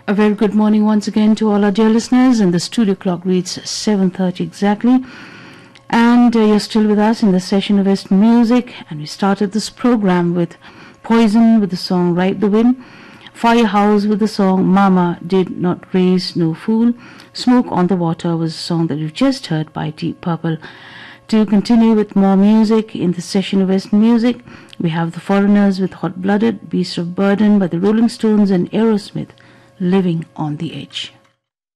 A very good morning once again to all our dear listeners, and the studio clock reads 7:30 exactly. And you're still with us in the session of West Music, and we started this program with Poison with the song Ride the Wind, Firehouse with the song Mama Did Not Raise No Fool, Smoke on the Water was a song that you've just heard by Deep Purple. To continue with more music in the session of West Music, we have the Foreigners with Hot Blooded, Beast of Burden by the Rolling Stones, and Aerosmith, Living on the Edge.